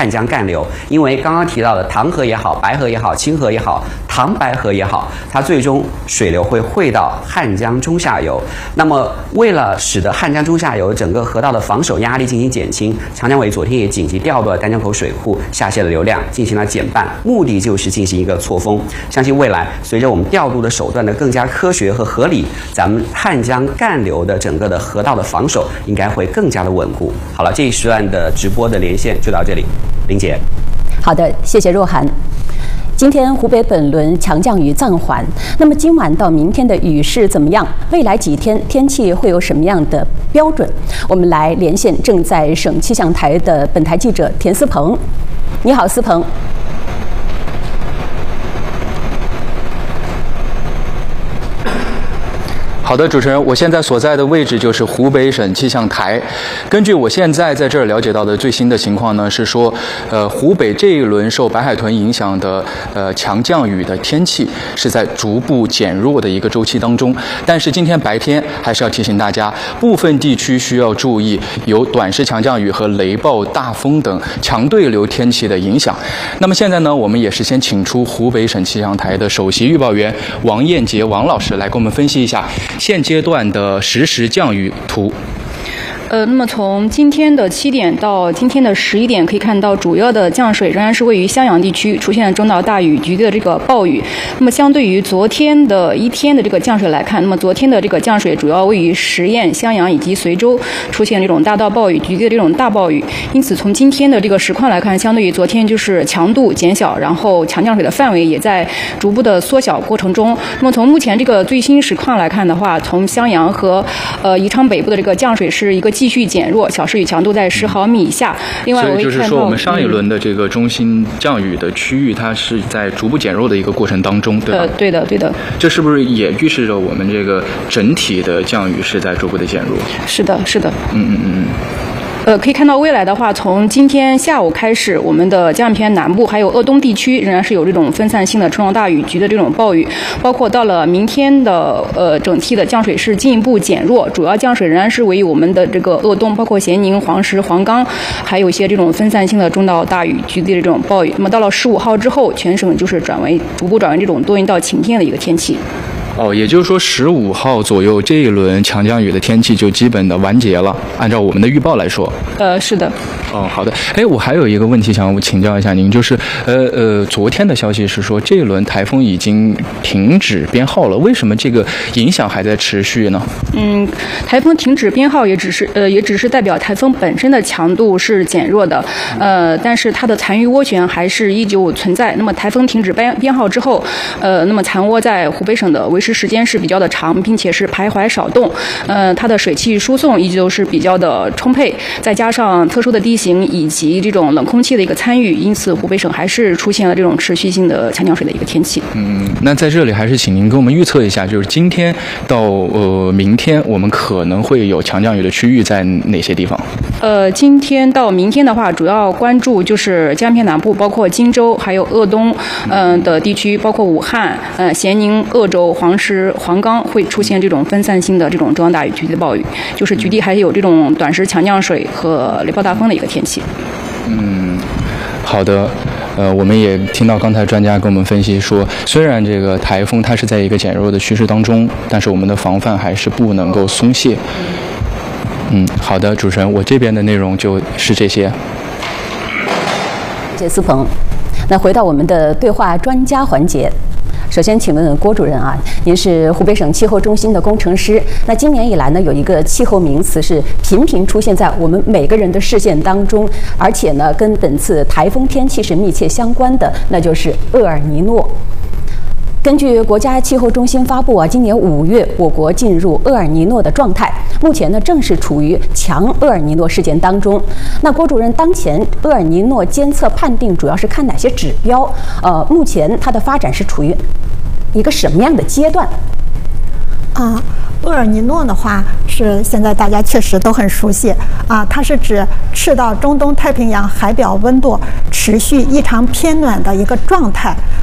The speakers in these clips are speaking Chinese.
汉江干流。因为刚刚提到的唐河也好，白河也好，清河也好，唐白河也好，它最终水流会汇到汉江中下游。那么为了使得汉江中下游整个河道的防守压力进行减轻，长江委昨天也紧急调度了丹江口水库下泄的流量进行了减半，目的就是进行一个错峰。相信未来随着我们调度的手段的更加科学和合理，咱们汉江干流的整个的河道的防守应该会更加的稳固。好了，这一时段的直播的连线就到这里，林姐。 好的，谢谢若涵。今天湖北本轮强降雨暂缓，那么今晚到明天的雨势怎么样？未来几天天气会有什么样的标准？我们来连线正在省气象台的本台记者田思鹏。你好，思鹏。 好的，主持人，我现在所在的位置就是湖北省气象台。根据我现在在这儿了解到的最新的情况呢，是说，湖北这一轮受白海豚影响的强降雨的天气是在逐步减弱的一个周期当中。但是今天白天还是要提醒大家，部分地区需要注意有短时强降雨和雷暴、大风等强对流天气的影响。那么现在呢，我们也是先请出湖北省气象台的首席预报员王艳杰王老师来给我们分析一下现阶段的实时降雨图。 那么从今天的7点到今天的11点，可以看到主要的降水仍然是位于襄阳地区，出现中到大雨，局地的这个暴雨。那么相对于昨天的一天的这个降水来看，那么昨天的这个降水主要位于十堰、襄阳以及随州，出现这种大到暴雨，局地的这种大暴雨。因此从今天的这个实况来看，相对于昨天就是强度减小，然后强降水的范围也在逐步的缩小过程中。那么从目前这个最新实况来看的话，从襄阳和宜昌北部的这个降水是一个继续减弱，小时雨强度在10毫米以下。另外， 所以就是说，我们上一轮的这个中心降雨的区域，它是在逐步减弱的一个过程当中，对吧？ 对的，对的。 这是不是也预示着我们这个整体的降雨是在逐步的减弱？ 是的，是的。可以看到未来的话，从今天下午开始，我们的江偏南部还有鄂东地区仍然是有这种分散性的冲浪大雨局的这种暴雨，包括到了明天的整体的降水是进一步减弱，主要降水仍然是位于我们的这个鄂东，包括咸宁、黄石、黄冈，还有一些这种分散性的中到大雨局地的这种暴雨。那么到了15号之后，全省就是逐步转为这种多云到晴天的一个天气。 也就是说15号左右这一轮强降雨的天气就基本的完结了，按照我们的预报来说。 是的。 好的。我还有一个问题想请教一下您，就是昨天的消息是说这一轮台风已经停止编号了，为什么这个影响还在持续呢？ 台风停止编号也只是代表台风本身的强度是减弱的，但是它的残余涡旋还是依旧存在。那么台风停止编号之后，那么残涡在湖北省的维持时间是比较的长，并且是徘徊少动，它的水汽输送依旧是比较的充沛，再加上特殊的地形以及这种冷空气的一个参与，因此湖北省还是出现了这种持续性的强降水的一个天气。 那在这里还是请您给我们预测一下，就是今天到明天我们可能会有强降雨的区域在哪些地方？ 今天到明天的话，主要关注就是江偏南部，包括荆州还有鄂东的地区，包括武汉、咸宁、鄂州、黄石、黄冈会出现这种分散性的这种中央大雨局地的暴雨，就是局地还有这种短时强降水和雷暴大风的一个天气。 好的。我们也听到刚才专家跟我们分析说，虽然这个台风它是在一个减弱的趋势当中，但是我们的防范还是不能够松懈。好的，主持人，我这边的内容就是这些。 谢谢思鹏。那回到我们的对话专家环节。首先，请问郭主任啊，您是湖北省气候中心的工程师。那今年以来呢，有一个气候名词是频频出现在我们每个人的视线当中，而且呢，跟本次台风天气是密切相关的，那就是厄尔尼诺。根据国家气候中心发布今年5月我国进入厄尔尼诺的状态，目前呢正是处于强厄尔尼诺事件当中。那郭主任，当前厄尔尼诺监测判定主要是看哪些指标？目前它的发展是处于一个什么样的阶段？ 厄尔尼诺的话是现在大家确实都很熟悉它是指赤道中东太平洋海表温度持续异常偏暖的一个状态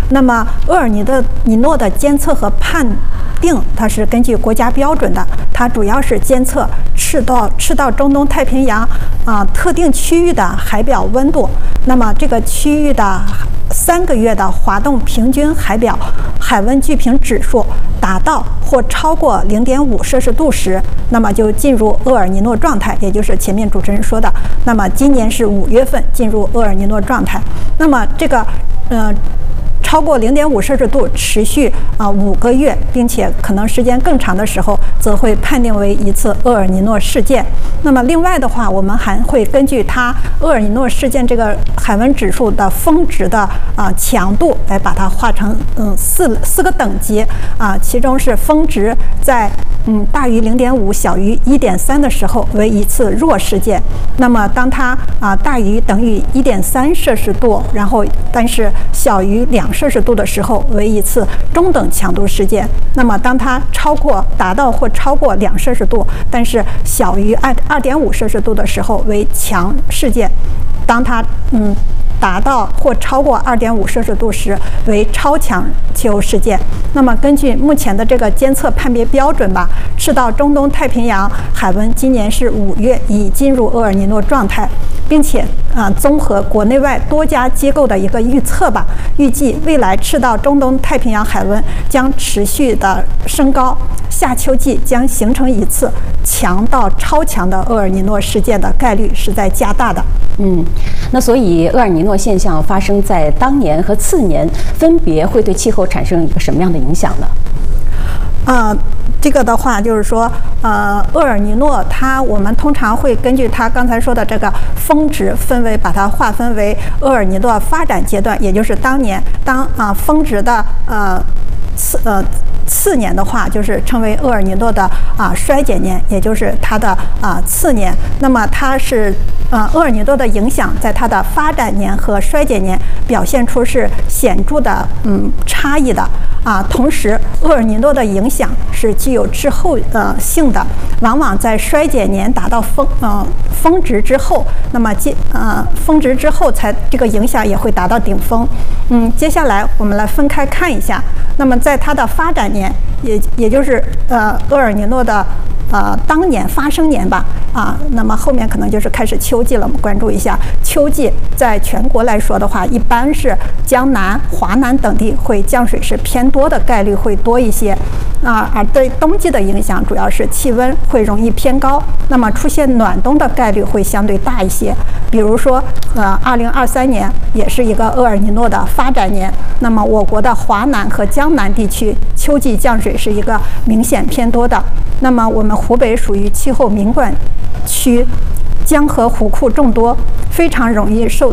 那么厄尔尼诺的监测和判定，它是根据国家标准的，它主要是监测赤道中东太平洋特定区域的海表温度。那么这个区域的3个月的滑动平均海温聚平指数达到或超过0.5摄氏度时，那么就进入厄尔尼诺状态，也就是前面主持人说的。那么今年是5月份进入厄尔尼诺状态。那么这个超过0.5摄氏度持续5个月，并且可能时间更长的时候，则会判定为一次厄尔尼诺事件。那么另外的话，我们还会根据它厄尔尼诺事件这个海温指数的峰值的强度来把它划成四个等级其中是峰值在大于0.5小于1.3的时候为一次弱事件。那么当它大于等于1.3摄氏度，然后但是小于2摄氏度的时候为一次中等强度事件。那么当它达到或超过2摄氏度，但是小于2.5摄氏度的时候为强事件。当它达到或超过2.5摄氏度时为超强气候事件。那么根据目前的这个监测判别标准吧，赤道中东太平洋海温今年是5月已进入厄尔尼诺状态，并且综合国内外多家机构的一个预测吧，预计未来赤道中东太平洋海温将持续的升高，夏秋季将形成一次强到超强的厄尔尼诺事件的概率是在加大的。 那所以厄尔尼诺现象发生在当年和次年，分别会对气候产生一个什么样的影响呢？ 这个的话就是说，厄尔尼诺我们通常会根据它刚才说的这个峰值把它划分为厄尔尼诺发展阶段，也就是当峰值的次年的话，就是称为厄尔尼诺的衰减年，也就是它的次年。那么它是厄尔尼诺的影响在它的发展年和衰减年表现出是显著的差异的同时厄尔尼诺的影响是具有滞后性的，往往在衰减年达到峰值之后，那么峰值之后这个影响也会达到顶峰。接下来我们来分开看一下。那么在它的发展年，也就是厄尔尼诺的当年发生年吧那么后面可能就是开始秋季了，我们关注一下秋季。在全国来说的话，一般是江南、华南等地会降水是偏多的概率会多一些而对冬季的影响主要是气温会容易偏高，那么出现暖冬的概率会相对大一些。比如说2023年也是一个厄尔尼诺的发展年，那么我国的华南和江南地区秋季降水是一个明显偏多的。那么我们湖北属于气候敏感区，江河湖库众多，非常容易受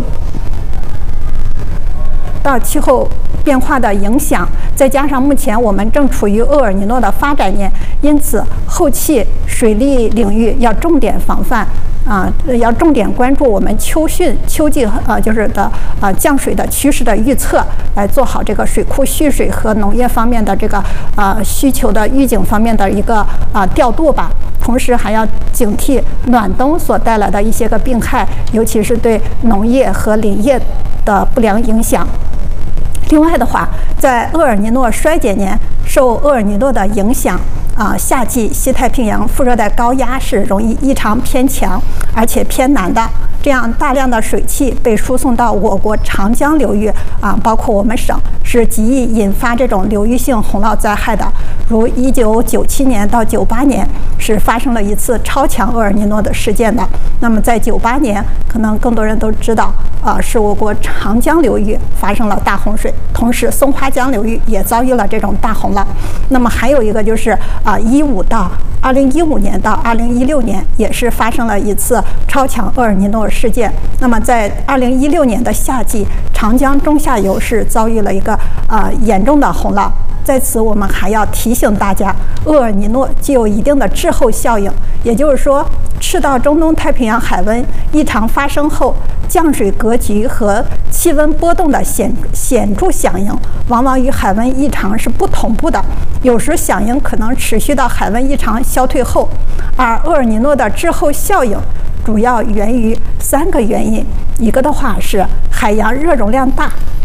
到气候变化的影响，再加上目前我们正处于厄尔尼诺的发展年，因此后期水利领域要重点防范要重点关注我们秋季降水的趋势的预测，来做好这个水库蓄水和农业方面的这个需求的预警方面的一个调度吧。同时还要警惕暖冬所带来的一些个病害，尤其是对农业和林业的不良影响。另外的话，在厄尔尼诺衰减年，受厄尔尼诺的影响夏季西太平洋副热带高压是容易异常偏强，而且偏南的。这样大量的水汽被输送到我国长江流域包括我们省，是极易引发这种流域性洪涝灾害的。如1997年到98年是发生了一次超强厄尔尼诺的事件的。那么在98年，可能更多人都知道是我国长江流域发生了大洪水，同时松花江流域也遭遇了这种大洪涝。那么还有一个就是2015年到2016年也是发生了一次超强厄尔尼诺事件。那么在2016年的夏季，长江中下游是遭遇了一个严重的洪涝。在此我们还要提醒大家，厄尔尼诺具有一定的滞后效应，也就是说赤道中东太平洋海温异常发生后，降水格局和气温波动的显著响应往往与海温异常是不同步的，有时响应可能持续到海温异常消退后。而厄尔尼诺的滞后效应主要源于3个原因，一个的话是海洋热容量大，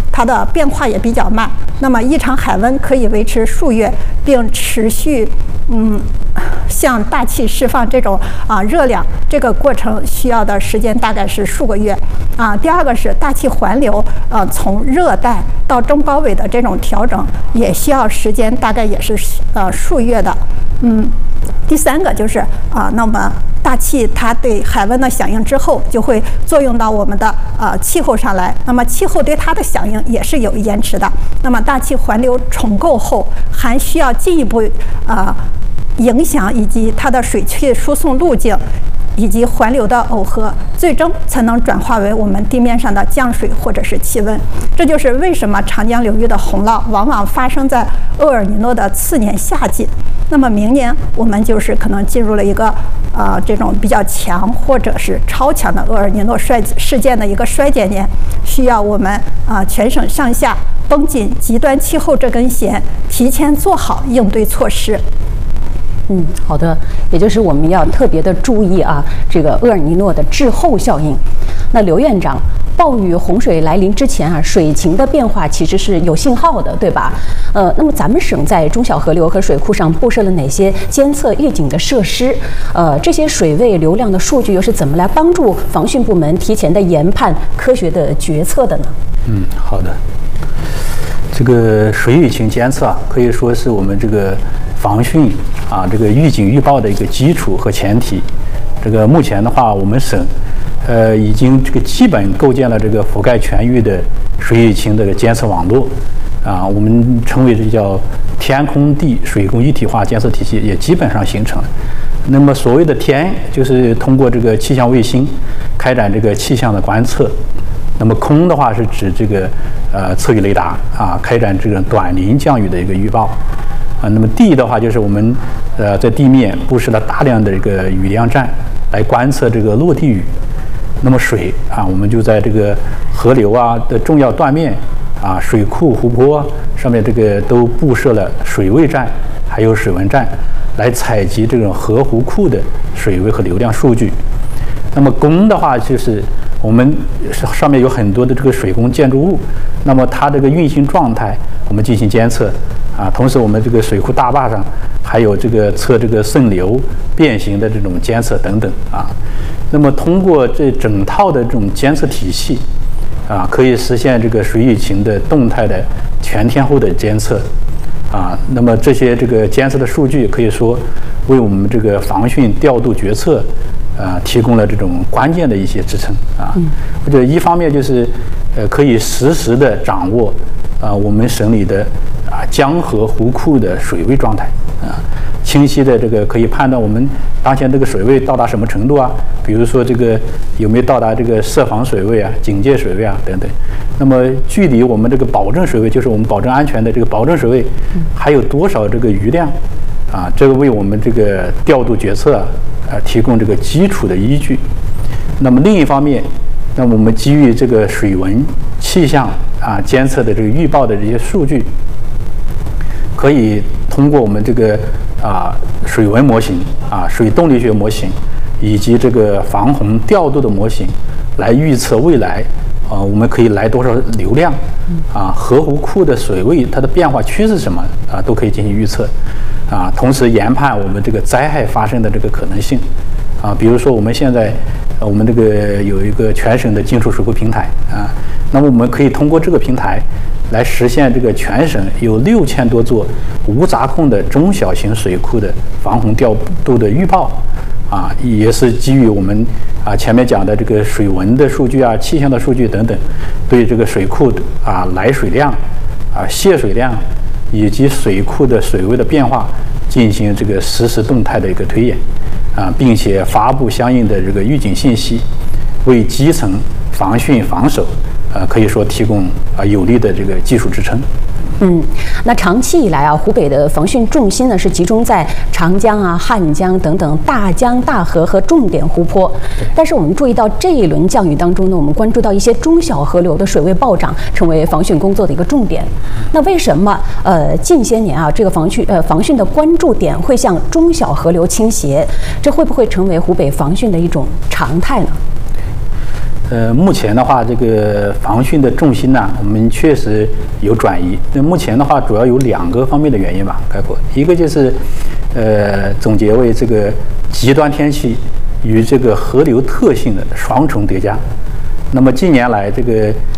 它的变化也比较慢。那么异常海温可以维持数月，并持续向大气释放这种热量，这个过程需要的时间大概是数个月。第二个是大气环流，从热带到中高纬的这种调整也需要时间，大概也是数月的。第三个就是那么大气它对海温的响应之后，就会作用到我们的气候上来。那么气候对它的响应也是有延迟的。那么大气环流重构后，还需要进一步影响以及它的水汽输送路径，以及环流的耦合，最终才能转化为我们地面上的降水或者是气温。这就是为什么长江流域的洪涝往往发生在厄尔尼诺的次年夏季。那么明年我们就是可能进入了一个这种比较强或者是超强的厄尔尼诺事件的一个衰减年，需要我们全省上下绷紧极端气候这根弦，提前做好应对措施。 好的，也就是我们要特别的注意这个厄尔尼诺的滞后效应。那刘院长，暴雨洪水来临之前水情的变化其实是有信号的，对吧？那么咱们省在中小河流和水库上布设了哪些监测预警的设施？这些水位流量的数据又是怎么来帮助防汛部门提前的研判、科学的决策的呢？ 好的。这个水雨情监测可以说是我们这个防汛这个预警预报的一个基础和前提。这个目前的话，我们省已经这个基本构建了这个覆盖全域的水雨情的监测网络我们称为这叫天空地水工一体化监测体系也基本上形成了。那么所谓的天，就是通过这个气象卫星开展这个气象的观测。那么空的话是指这个测雨雷达开展这种短临降雨的一个预报那么地的话就是我们在地面布施了大量的这个雨量站来观测这个落地雨。那么水我们就在这个河流的重要断面水库湖泊上面这个都布设了水位站还有水文站，来采集这种河湖库的水位和流量数据。那么工的话就是我们上面有很多的这个水工建筑物，那么它这个运行状态我们进行监测同时我们这个水库大坝上还有这个测这个渗流变形的这种监测等等那么通过这整套的这种监测体系可以实现这个水雨情的动态的全天候的监测那么这些这个监测的数据可以说为我们这个防汛调度决策提供了这种关键的一些支撑我觉得一方面就是可以实时的掌握我们省里的江河湖库的水位状态清晰的这个可以判断我们当前这个水位到达什么程度比如说这个有没有到达这个设防水位警戒水位等等。那么距离我们这个保证水位，就是我们保证安全的这个保证水位还有多少这个余量这个为我们这个调度决策提供这个基础的依据。那么另一方面，那么我们基于这个水文气象监测的这个预报的这些数据，可以通过我们这个水文模型水动力学模型以及这个防洪调度的模型来预测未来我们可以来多少流量河湖库的水位它的变化趋势什么都可以进行预测同时研判我们这个灾害发生的这个可能性比如说我们现在我们这个有一个全省的净水水库平台那么我们可以通过这个平台来实现这个全省有6000多座无闸控的中小型水库的防洪调度的预报也是基于我们前面讲的这个水文的数据气象的数据等等，对这个水库来水量泄水量以及水库的水位的变化进行这个实时动态的一个推演并且发布相应的这个预警信息，为基层防汛防守可以说提供有力的这个技术支撑。 那长期以来湖北的防汛重心呢是集中在长江汉江等等大江大河和重点湖泊。但是我们注意到这一轮降雨当中呢，我们关注到一些中小河流的水位暴涨，成为防汛工作的一个重点。那为什么近些年这个防汛的关注点会向中小河流倾斜？这会不会成为湖北防汛的一种常态呢？ 目前的话，这个防汛的重心呢，我们确实有转移。那目前的话，主要有2个方面的原因吧，概括一个就是，总结为这个极端天气与这个河流特性的双重叠加。那么近年来，这个